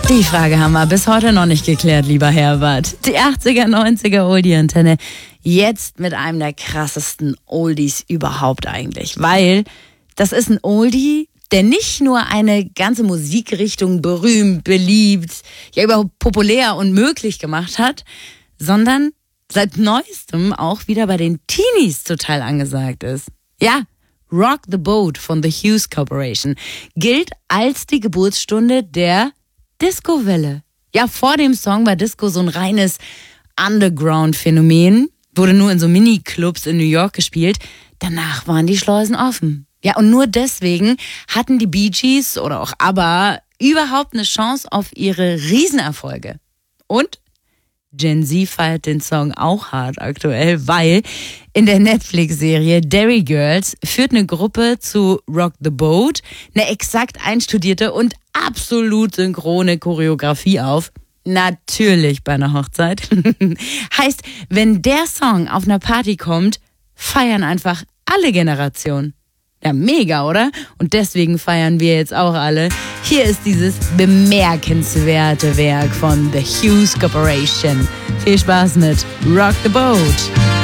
Die Frage haben wir bis heute noch nicht geklärt, lieber Herbert. Die 80er, 90er Oldie-Antenne. Jetzt mit einem der krassesten Oldies überhaupt eigentlich. Weil das ist ein Oldie, der nicht nur eine ganze Musikrichtung berühmt, beliebt, ja überhaupt populär und möglich gemacht hat, sondern seit neuestem auch wieder bei den Teenies total angesagt ist. Ja, Rock the Boat von The Hughes Corporation gilt als die Geburtsstunde der Disco-Welle. Ja, vor dem Song war Disco so ein reines Underground-Phänomen, wurde nur in so Mini-Clubs in New York gespielt. Danach waren die Schleusen offen. Ja, und nur deswegen hatten die Bee Gees oder auch ABBA überhaupt eine Chance auf ihre Riesenerfolge. Und Gen Z feiert den Song auch hart aktuell, weil in der Netflix-Serie Derry Girls führt eine Gruppe zu Rock the Boat eine exakt einstudierte und absolut synchrone Choreografie auf. Natürlich bei einer Hochzeit. Heißt, wenn der Song auf einer Party kommt, feiern einfach alle Generationen. Ja, mega, oder? Und deswegen feiern wir jetzt auch alle. Hier ist dieses bemerkenswerte Werk von The Hughes Corporation. Viel Spaß mit Rock the Boat.